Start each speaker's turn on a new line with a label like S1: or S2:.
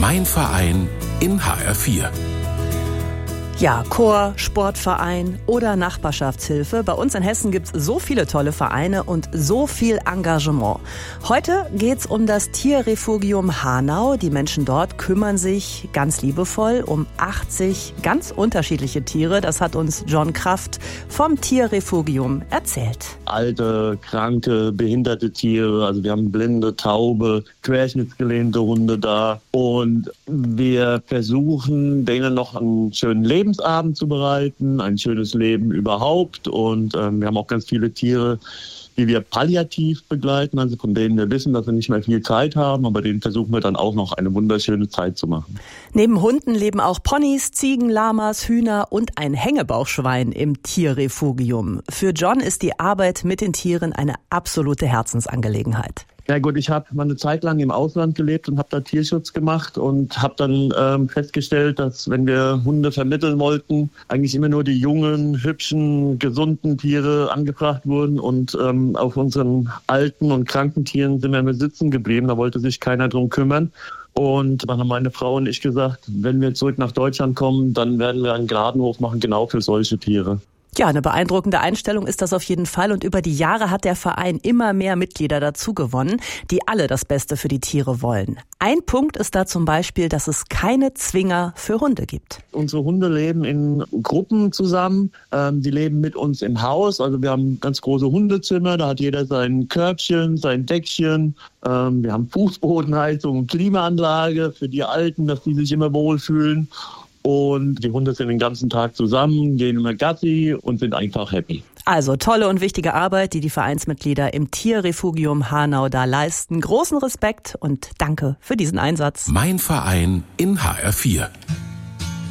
S1: Mein Verein in HR4.
S2: Ja, Chor, Sportverein oder Nachbarschaftshilfe. Bei uns in Hessen gibt's so viele tolle Vereine und so viel Engagement. Heute geht's um das Tierrefugium Hanau. Die Menschen dort kümmern sich ganz liebevoll um 80 ganz unterschiedliche Tiere. Das hat uns John Kraft vom Tierrefugium erzählt.
S3: Alte, kranke, behinderte Tiere. Also wir haben blinde, taube, querschnittsgelähmte Hunde da. Und wir versuchen, denen noch einen schönen Lebensabend zu bereiten, ein schönes Leben überhaupt. Und wir haben auch ganz viele Tiere, die wir palliativ begleiten, also von denen wir wissen, dass wir nicht mehr viel Zeit haben, aber denen versuchen wir dann auch noch eine wunderschöne Zeit zu machen.
S2: Neben Hunden leben auch Ponys, Ziegen, Lamas, Hühner und ein Hängebauchschwein im Tierrefugium. Für John ist die Arbeit mit den Tieren eine absolute Herzensangelegenheit.
S3: Ja gut, ich habe mal eine Zeit lang im Ausland gelebt und habe da Tierschutz gemacht und habe dann festgestellt, dass wenn wir Hunde vermitteln wollten, eigentlich immer nur die jungen, hübschen, gesunden Tiere angebracht wurden und auf unseren alten und kranken Tieren sind wir immer sitzen geblieben, da wollte sich keiner drum kümmern. Und dann haben meine Frau und ich gesagt, wenn wir zurück nach Deutschland kommen, dann werden wir einen Gnadenhof machen, genau für solche Tiere.
S2: Ja, eine beeindruckende Einstellung ist das auf jeden Fall. Und über die Jahre hat der Verein immer mehr Mitglieder dazu gewonnen, die alle das Beste für die Tiere wollen. Ein Punkt ist da zum Beispiel, dass es keine Zwinger für Hunde gibt.
S3: Unsere Hunde leben in Gruppen zusammen. Die leben mit uns im Haus. Also wir haben ganz große Hundezimmer. Da hat jeder sein Körbchen, sein Deckchen. Wir haben Fußbodenheizung, Klimaanlage für die Alten, dass die sich immer wohlfühlen. Und die Hunde sind den ganzen Tag zusammen, gehen immer Gassi und sind einfach happy.
S2: Also tolle und wichtige Arbeit, die Vereinsmitglieder im Tierrefugium Hanau da leisten. Großen Respekt und danke für diesen Einsatz.
S1: Mein Verein in HR4.